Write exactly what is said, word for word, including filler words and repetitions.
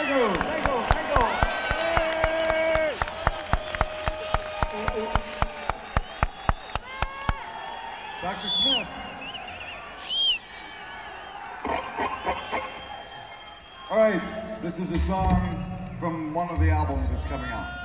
you, thank you, thank you. Doctor Smith. All right, this is a song from one of the albums that's coming out.